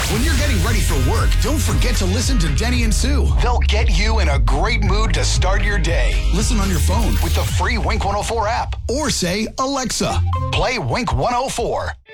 When you're getting ready for work, don't forget to listen to Denny and Sue. They'll get you in a great mood to start your day. Listen on your phone with the free Wink 104 app. Or say, Alexa, play Wink 104.